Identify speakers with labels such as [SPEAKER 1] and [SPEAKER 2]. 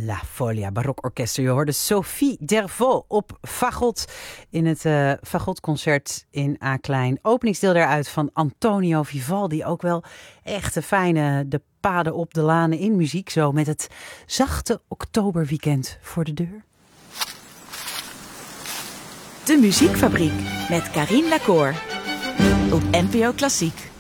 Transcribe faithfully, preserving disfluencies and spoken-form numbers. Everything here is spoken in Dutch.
[SPEAKER 1] La Folia Barokorkester. Je hoorde Sophie Dervaux op fagot in het uh, fagotconcert in A-klein. Openingsdeel daaruit van Antonio Vivaldi. Ook wel echt een fijne de paden op de lanen in muziek. Zo met het zachte oktoberweekend voor de deur.
[SPEAKER 2] De Muziekfabriek met Carien Lacour op N P O Klassiek.